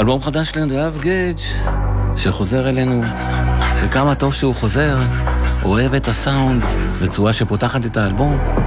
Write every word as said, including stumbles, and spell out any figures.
אלבום חדש לנדב גייג' שחוזר אלינו, וכמה טוב שהוא חוזר. אוהב את הסאונד בצורה שפותחת את האלבום.